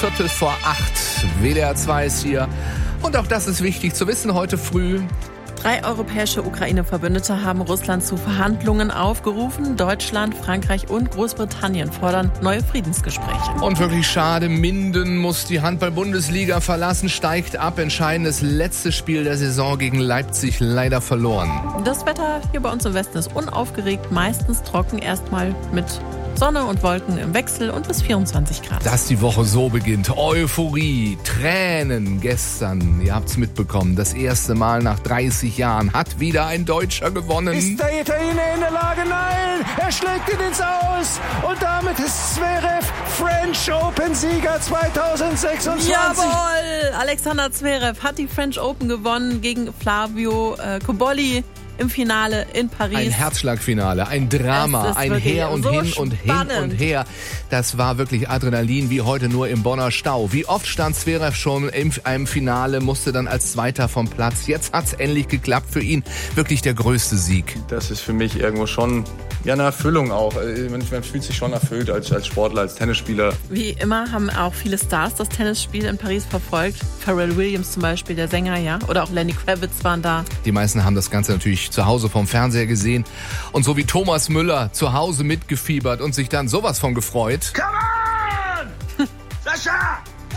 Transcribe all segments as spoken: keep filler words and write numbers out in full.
Viertel vor acht. W D R zwei ist hier. Und auch das ist wichtig zu wissen heute früh. Drei europäische Ukraine-Verbündete haben Russland zu Verhandlungen aufgerufen. Deutschland, Frankreich und Großbritannien fordern neue Friedensgespräche. Und wirklich schade, Minden muss die Handball-Bundesliga verlassen, steigt ab. Entscheidendes letztes Spiel der Saison gegen Leipzig leider verloren. Das Wetter hier bei uns im Westen ist unaufgeregt, meistens trocken, erstmal mit Sonne und Wolken im Wechsel und bis vierundzwanzig Grad. Dass die Woche so beginnt. Euphorie, Tränen gestern. Ihr habt's mitbekommen. Das erste Mal nach dreißig Jahren hat wieder ein Deutscher gewonnen. Ist der Italiener in der Lage? Nein! Er schlägt ihn ins Aus. Und damit ist Zverev French Open-Sieger zweitausendsechsundzwanzig. Jawohl! Alexander Zverev hat die French Open gewonnen gegen Flavio äh, Cobolli. Im Finale in Paris. Ein Herzschlagfinale, ein Drama, ein Her und so Hin spannend. und Hin und Her. Das war wirklich Adrenalin wie heute nur im Bonner Stau. Wie oft stand Zverev schon in einem Finale, musste dann als Zweiter vom Platz. Jetzt hat's endlich geklappt für ihn. Wirklich der größte Sieg. Das ist für mich irgendwo schon ja, eine Erfüllung auch. Man, man fühlt sich schon erfüllt als, als Sportler, als Tennisspieler. Wie immer haben auch viele Stars das Tennisspiel in Paris verfolgt. Pharrell Williams zum Beispiel, der Sänger, ja. Oder auch Lenny Kravitz waren da. Die meisten haben das Ganze natürlich zu Hause vom Fernseher gesehen. Und so wie Thomas Müller zu Hause mitgefiebert und sich dann sowas von gefreut. Come on! Sascha!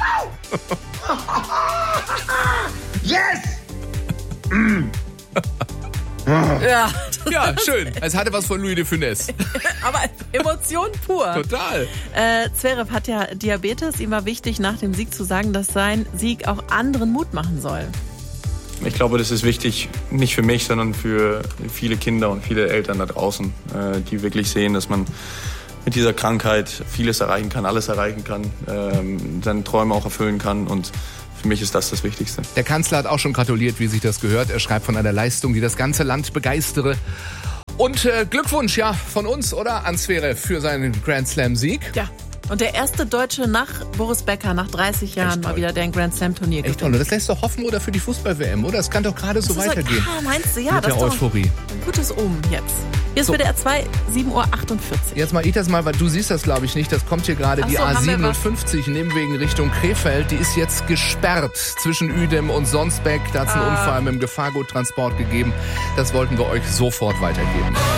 Yes! Mm. Ja, Ja, schön. Es hatte was von Louis de Funès. aber Emotion pur. Total. Äh, Zverev hat ja Diabetes. Ihm war wichtig, nach dem Sieg zu sagen, dass sein Sieg auch anderen Mut machen soll. Ich glaube, das ist wichtig, nicht für mich, sondern für viele Kinder und viele Eltern da draußen, die wirklich sehen, dass man mit dieser Krankheit vieles erreichen kann, alles erreichen kann, seine Träume auch erfüllen kann und für mich ist das das Wichtigste. Der Kanzler hat auch schon gratuliert, wie sich das gehört. Er schreibt von einer Leistung, die das ganze Land begeistere. Und äh, Glückwunsch, ja, von uns, oder? An Zverev für seinen Grand Slam-Sieg. Ja. Und der erste Deutsche nach Boris Becker, nach dreißig Jahren, mal wieder, der ein Grand Slam-Turnier Echt toll. gewinnt. Das lässt doch hoffen, oder für die Fußball-W M, oder? Es kann doch gerade so Das ist weitergehen. Ah, meinst du? Ja, mit das der ist doch Euphorie. ein gutes Omen jetzt. Hier ist So. W D R zwei, sieben Uhr achtundvierzig. Jetzt mal ich das mal, weil du siehst das glaube ich nicht. Das kommt hier gerade Ach die so, A haben wir was? siebenundfünfzig Nimwegen Richtung Krefeld. Die ist jetzt gesperrt zwischen Uedem und Sonsbeck. Da hat es einen Ah. Unfall mit dem Gefahrguttransport gegeben. Das wollten wir euch sofort weitergeben.